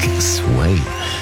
Sway.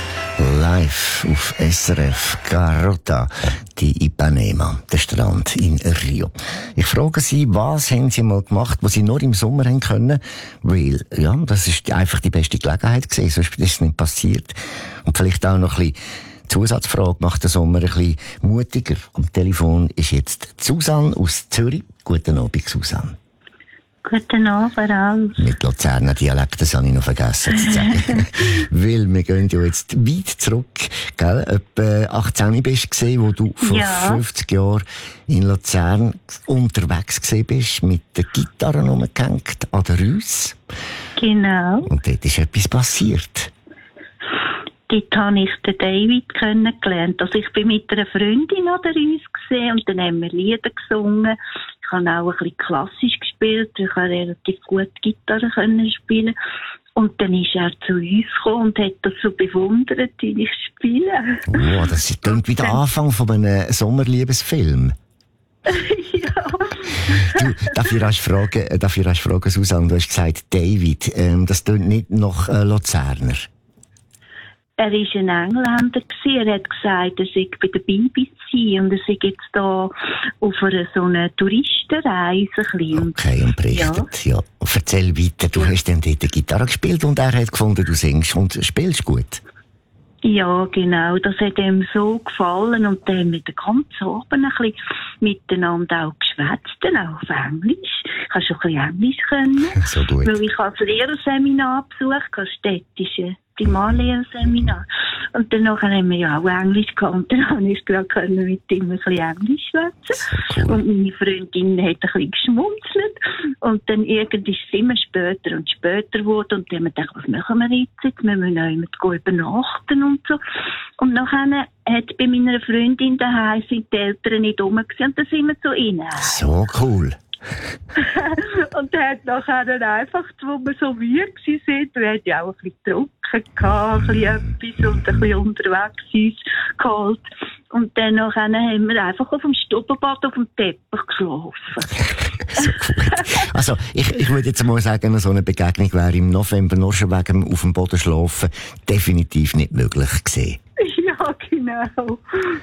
Live auf SRF Garota di Ipanema, der Strand in Rio. Ich frage Sie, was haben Sie mal gemacht, was Sie nur im Sommer haben können? Weil, ja, das ist einfach die beste Gelegenheit gewesen, sonst ist es nicht passiert. Und vielleicht auch noch ein bisschen Zusatzfrage, macht den Sommer ein bisschen mutiger. Am Telefon ist jetzt Susanne aus Zürich. Guten Abend, Susanne. Guten Abend, Ralf. Mit Luzerner Dialekt, das habe ich noch vergessen zu sagen. Weil wir gehen ja jetzt weit zurück, gell? Etwa 18 bist du gesehen, wo du vor 50 Jahren in Luzern unterwegs gesehen bist, mit der Gitarre rumgehängt an der Rüss. Genau. Und dort ist etwas passiert. Dort habe ich den David kennengelernt. Also ich bin mit einer Freundin an der Rüss gesehen und dann haben wir Lieder gesungen. Ich habe auch ein bisschen klassisch gespielt. Ich habe relativ gut Gitarre spielen. Und dann ist er zu uns gekommen und hat das so bewundert, wie ich spiele. Oh, das klingt wie der Anfang von einem Sommerliebesfilm. Ja. Du, darf ich fragen, Susanne, du hast gesagt, David, das klingt nicht nach Luzerner. Er war ein Engländer. Er hat gesagt, er sei bei der BBC und er sei jetzt da auf so einer Touristenreise. Okay, und berichtet, ja. Erzähl weiter, du hast dann dort die Gitarre gespielt und er hat gefunden, du singst und spielst gut. Ja, genau, das hat ihm so gefallen und dann haben wir den ganzen Abend ein bisschen miteinander auch geschwätzt, auch auf Englisch. Ich habe schon ein bisschen Englisch können. So gut. Weil ich habe das Lehrerseminar besucht, das städtische Primarlehrerseminar. Und dann haben wir ja auch Englisch gehabt und dann konnte ich gerade mit ihm ein bisschen Englisch schwätzen. Cool. Und meine Freundin hat ein bisschen geschmunzelt. Und dann irgendwie ist es immer später und später geworden. Und dann haben wir gedacht, was machen wir jetzt? Wir müssen auch übernachten und so. Und nachher hat bei meiner Freundin daheim sind die Eltern nicht rum gewesen, und dann sind wir so rein. So cool. Und er hat nachher einfach, wo wir so müde waren, wir hatten ja auch ein bisschen getrunken gehabt, ein bisschen etwas und ein bisschen unterwegs uns geholt. Und dann nachher haben wir einfach auf dem Stubbenbad auf dem Teppich geschlafen. So gut. Also, ich würde jetzt mal sagen, so eine Begegnung wäre im November nur schon wegen auf dem Boden schlafen definitiv nicht möglich gewesen. Ja, genau.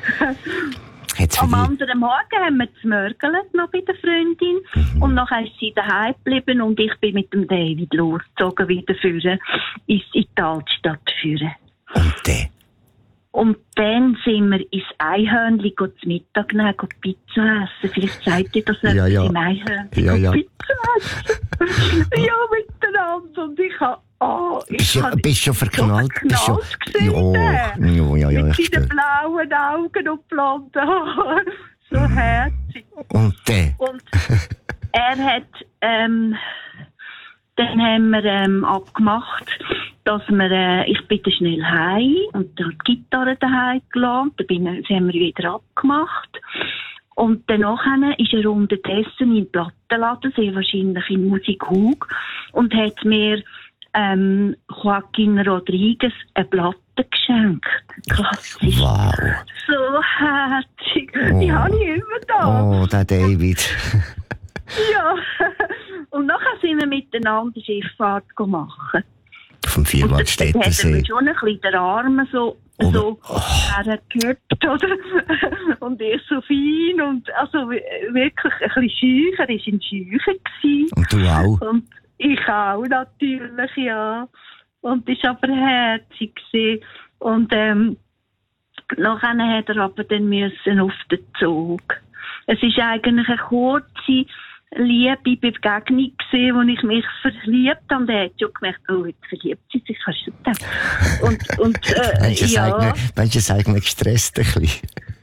Am anderen Morgen haben wir gemörgelt noch bei der Freundin. Und nachher ist sie daheim geblieben und ich bin mit dem David losgezogen wieder führen, in die Altstadt führen. Und dann sind wir ins Einhörnli zum Mittag nehmen, Pizza essen. Vielleicht sagt ihr das etwas im Einhörnli. Ja. Pizza essen. Ja, miteinander. Und ich habe bist schon verknallt? So ja, mit den blauen Augen und blonden Haaren. So herzig. Und er hat, dann haben wir abgemacht, dass wir, ich bin dann schnell heim und dann die Gitarre daheim gelassen. Dann haben wir wieder abgemacht. Und danach ist er unterdessen in den Plattenladen, sehr wahrscheinlich in Musikhug, und hat mir Joaquin Rodriguez eine Platte geschenkt. Klassisch. Wow. So herzig. Die habe ich immer da. Oh, der David. Ja. Und nachher sind wir miteinander Schifffahrt machen. Vom Vierwaldstättersee. Und dann hat er schon ein bisschen den Arm so hergehört, oder? Und er so fein und also wirklich ein bisschen schüch. Er war ein Schücher gewesen. Und du auch? Und ich auch, natürlich, ja. Und das war aber herzig gewesen. Und nachher hat er aber dann müssen auf den Zug. Es ist eigentlich eine kurze Liebe Begegnung gewesen, wo ich mich verliebt habe. Und er hat schon gemerkt, oh, jetzt verliebt sie sich, kannst du das? Und ja. Meinst du, es eigentlich gestresst ein bisschen?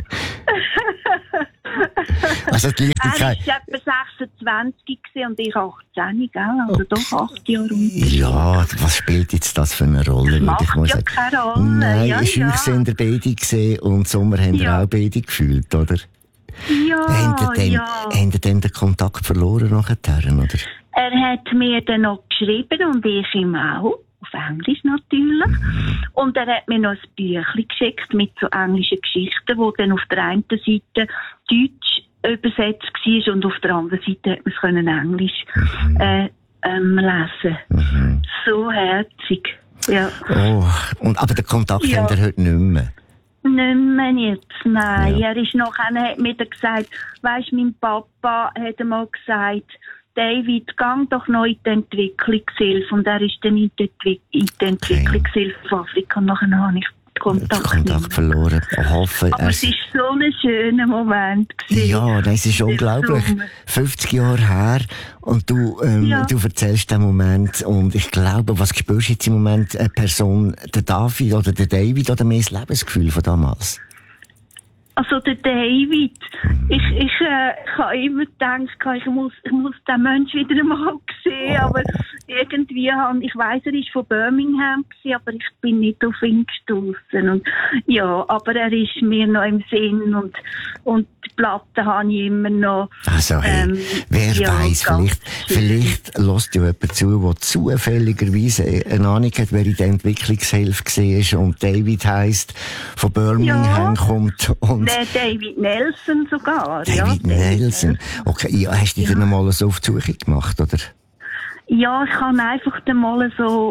Also die er war etwa 26 und ich 18, gell? Also doch 8 Jahre Unterschied. Ja, was spielt jetzt das für eine Rolle? Das macht ja keine Rolle. Nein, Schüch sind ihr beide gesehen und Sommer haben ihr auch beide gefühlt, oder? Ja, Habt ihr dann den Kontakt verloren nachher, oder? Er hat mir dann noch geschrieben und ich ihm auch. Auf Englisch natürlich. Und er hat mir noch ein Büchlein geschickt mit so englischen Geschichten, wo dann auf der einen Seite Deutsch übersetzt war und auf der anderen Seite hat man es Englisch lesen. So herzig. Ja. Oh, aber den Kontakt habt ihr heute nicht mehr? Nicht mehr jetzt, nein. Ja. Er ist hat mir dann gesagt, weisst, mein Papa hat einmal gesagt, David, gang doch noch in die Entwicklungshilfe. Und er ist dann in die Entwicklungshilfe von Afrika. Und nachher habe ich den Kontakt verloren. Ich hoffe, aber es war so ein schöner Moment gewesen. Ja, das ist unglaublich. 50 Jahre her. Und du erzählst den Moment. Und ich glaube, was spürst du jetzt im Moment, eine Person, der David oder der David, oder mehr das Lebensgefühl von damals? Also der David, ich habe immer gedacht, ich muss den Menschen wieder einmal sehen, aber irgendwie ich weiss, er ist von Birmingham gewesen, aber ich bin nicht auf ihn gestoßen. Und ja, aber er ist mir noch im Sinn und die Platte habe ich immer noch. Also hey, wer weiss, vielleicht lässt ja jemand zu, der zufälligerweise eine Ahnung hat, wer in der Entwicklungshilfe war und David heisst, von Birmingham kommt und David Nelson sogar. David Nelson. Okay, ja, hast du dich dann mal so auf die Suche gemacht, oder? Ja, ich habe einfach dann mal so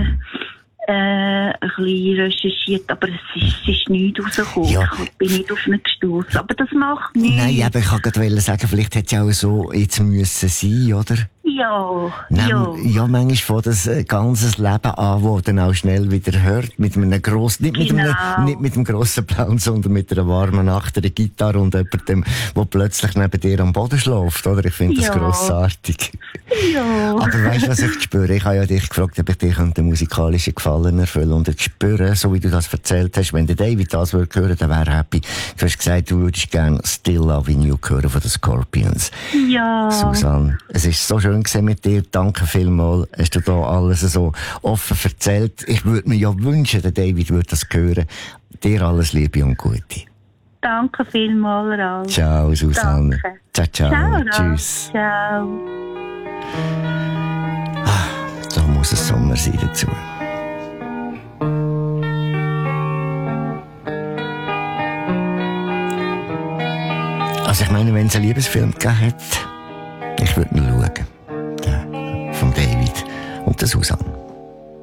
ein bisschen recherchiert, aber es ist nichts rausgekommen. Ja. Ich bin nicht auf ihn gestoßen, aber das macht nichts. Nein, aber ich wollte gerade sagen, vielleicht hätte es ja auch so jetzt müssen sein, oder? Ja. Ja, manchmal fängt das ganzes Leben an, wo dann auch schnell wieder hört, mit einem grossen, nicht mit einem grossen Plan, sondern mit einer warmen Nacht, einer Gitarre und jemandem, der plötzlich neben dir am Boden schläft, oder? Ich finde das grossartig. Ja. Aber weißt du, was ich spüre? Ich habe ja dich gefragt, ob ich dir den musikalischen Gefallen erfüllen und ich spüre, so wie du das erzählt hast, wenn der David das würde hören, dann wäre er happy. Du hast gesagt, du würdest gerne Still Loving You hören von den Scorpions. Ja. Susanne, es ist so schön gewesen mit dir. Danke vielmals. Hast du da alles so offen erzählt. Ich würde mir ja wünschen, der David würde das hören. Dir alles Liebe und Gute. Danke vielmals, Ralf. Ciao, Susanne. Danke. Ciao. Ciao, Tschüss. Ciao. Da muss es Sommer sein dazu. Also ich meine, wenn es einen Liebesfilm gegeben hat, ich würde ihn schauen. Der von David und der Susanne.